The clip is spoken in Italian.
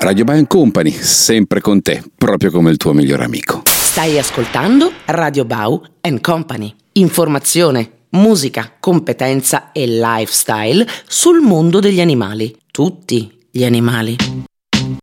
Radio Bau Company, sempre con te, proprio come il tuo migliore amico. Stai ascoltando Radio Bau Company. Informazione, musica, competenza e lifestyle sul mondo degli animali. Tutti gli animali.